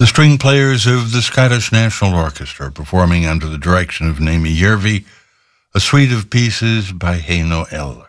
string players of the Scottish National Orchestra performing under the direction of Naomi Järvi, a suite of pieces by Heino Eller.